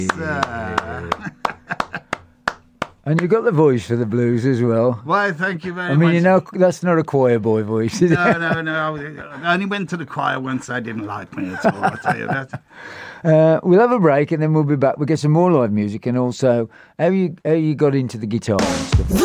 And you've got the voice for the blues as well. Why, thank you very much. I mean, you know, that's not a choir boy voice, is it? No. I only went to the choir once. I didn't like me at all, I'll tell you that. We'll have a break and then we'll be back. We'll get some more live music and also how you got into the guitar and stuff.